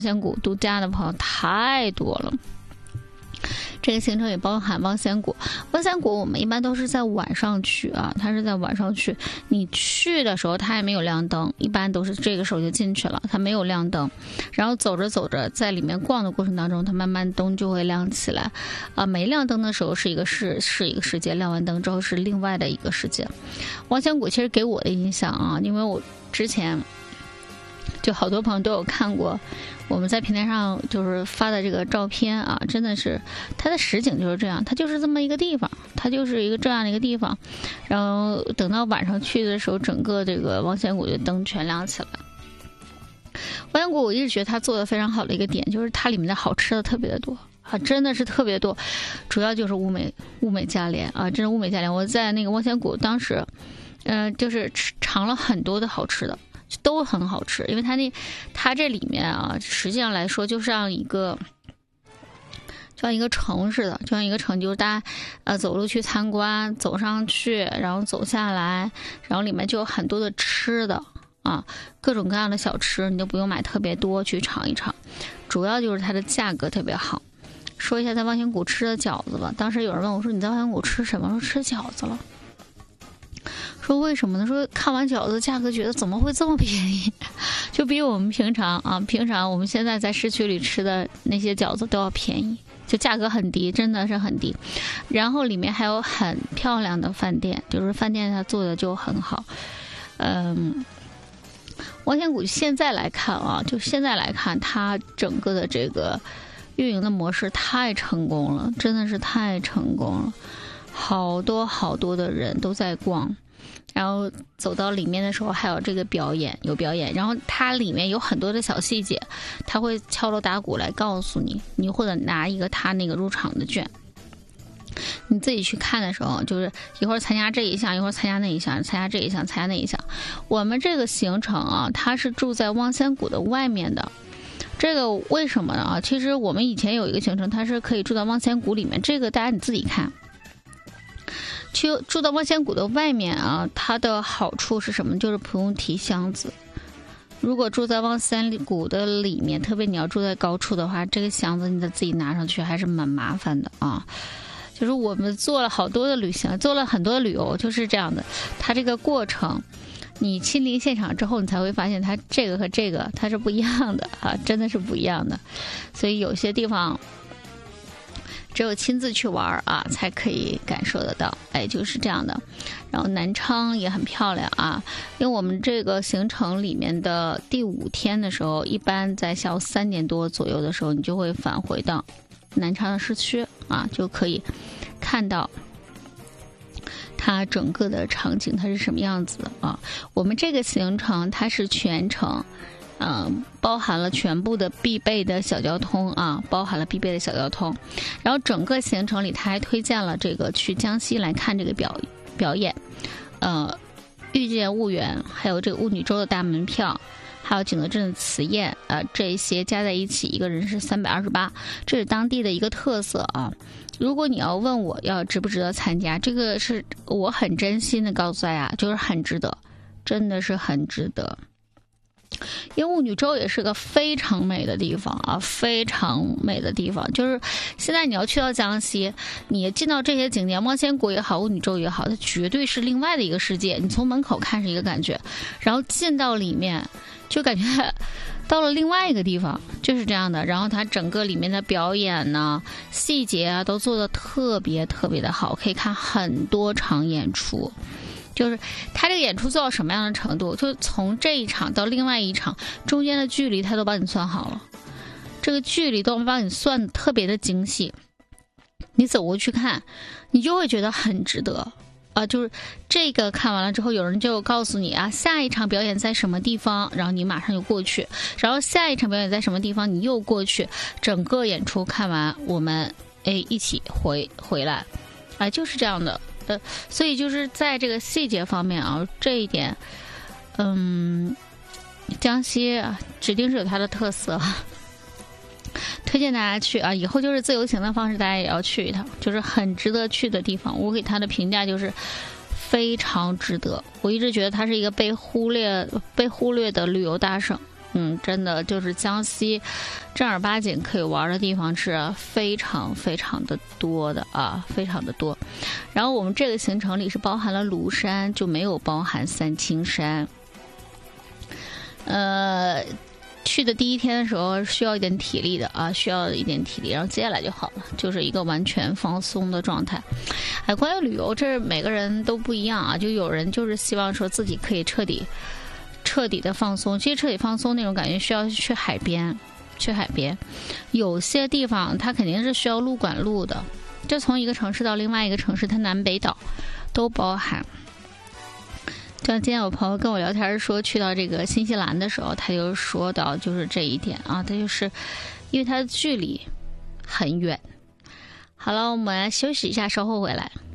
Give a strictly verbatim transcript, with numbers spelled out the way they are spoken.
仙谷度假的朋友太多了。这个行程也包含望仙谷，望仙谷我们一般都是在晚上去啊，它是在晚上去。你去的时候它也没有亮灯，一般都是这个时候就进去了，它没有亮灯。然后走着走着，在里面逛的过程当中，它慢慢灯就会亮起来。啊，没亮灯的时候是一个是是一个世界，亮完灯之后是另外的一个世界。望仙谷其实给我的印象啊，因为我之前就好多朋友都有看过我们在平台上就是发的这个照片啊，真的是它的实景就是这样，它就是这么一个地方，它就是一个这样的一个地方。然后等到晚上去的时候，整个这个望仙谷的灯全亮起来。望仙谷我一直觉得它做的非常好的一个点，就是它里面的好吃的特别的多啊，真的是特别多，主要就是物美物美价廉啊，真是物美价廉。我在那个望仙谷当时，呃，就是尝了很多的好吃的。都很好吃，因为它那它这里面啊，实际上来说就像一个就像一个城似的，就像一个城，就是大家呃走路去参观，走上去，然后走下来，然后里面就有很多的吃的啊，各种各样的小吃，你都不用买特别多去尝一尝，主要就是它的价格特别好。说一下在望仙谷吃的饺子吧，当时有人问我说你在望仙谷吃什么？说吃饺子了。说为什么呢？说看完饺子价格觉得怎么会这么便宜，就比我们平常啊，平常我们现在在市区里吃的那些饺子都要便宜，就价格很低，真的是很低。然后里面还有很漂亮的饭店，就是饭店它做的就很好。嗯，望仙谷现在来看啊，就现在来看，它整个的这个运营的模式太成功了，真的是太成功了。好多好多的人都在逛，然后走到里面的时候还有这个表演，有表演，然后它里面有很多的小细节，它会敲锣打鼓来告诉你，你或者拿一个它那个入场的券，你自己去看的时候，就是一会儿参加这一项，一会儿参加那一项，参加这一项，参加那一项。我们这个行程啊，它是住在望仙谷的外面的。这个为什么呢？其实我们以前有一个行程，它是可以住在望仙谷里面，这个大家你自己看。去住到望仙谷的外面啊，它的好处是什么？就是不用提箱子。如果住在望仙谷的里面，特别你要住在高处的话，这个箱子你得自己拿上去，还是蛮麻烦的啊。就是我们做了好多的旅行，做了很多的旅游，就是这样的。它这个过程，你亲临现场之后，你才会发现它这个和这个它是不一样的啊，真的是不一样的。所以有些地方只有亲自去玩啊，才可以感受得到。哎，就是这样的。然后南昌也很漂亮啊，因为我们这个行程里面的第五天的时候，一般在下午三点多左右的时候，你就会返回到南昌的市区啊，就可以看到它整个的场景它是什么样子的啊。我们这个行程它是全程嗯、呃，包含了全部的必备的小交通啊，包含了必备的小交通。然后整个行程里，他还推荐了这个去江西来看这个表表演，呃，遇见婺源，还有这个雾女洲的大门票，还有景德镇的瓷宴，呃，这些加在一起，一个人是三百二十八，这是当地的一个特色啊。如果你要问我要值不值得参加，这个是我很真心的告诉大家，就是很值得，真的是很值得。因为雾女洲也是个非常美的地方啊，非常美的地方。就是现在你要去到江西，你进到这些景点，望仙谷也好，雾女洲也好，它绝对是另外的一个世界。你从门口看是一个感觉，然后进到里面就感觉到了另外一个地方，就是这样的。然后它整个里面的表演呢、细节啊，都做得特别特别的好，可以看很多场演出。就是他这个演出做到什么样的程度，就从这一场到另外一场中间的距离他都帮你算好了，这个距离都帮你算得特别的精细，你走过去看你就会觉得很值得啊。就是这个看完了之后，有人就告诉你啊，下一场表演在什么地方，然后你马上就过去，然后下一场表演在什么地方，你又过去，整个演出看完我们哎一起回回来，哎，就是这样的。呃，所以就是在这个细节方面啊，这一点，嗯，江西啊，指定是有它的特色，推荐大家去啊。以后就是自由行的方式，大家也要去一趟，就是很值得去的地方。我给它的评价就是非常值得。我一直觉得它是一个被忽略、被忽略的旅游大省嗯，真的就是江西正儿八经可以玩的地方是非常非常的多的啊，非常的多。然后我们这个行程里是包含了庐山，就没有包含三清山。呃，去的第一天的时候需要一点体力的啊，需要一点体力，然后接下来就好了，就是一个完全放松的状态。哎，关于旅游，这每个人都不一样啊，就有人就是希望说自己可以彻底。彻底的放松，其实彻底放松那种感觉需要去海边，去海边。有些地方它肯定是需要路管路的，就从一个城市到另外一个城市，它南北岛都包含。就像今天有朋友跟我聊天说，去到这个新西兰的时候，他就说到就是这一点啊，他就是因为它的距离很远。好了，我们来休息一下，稍后回来。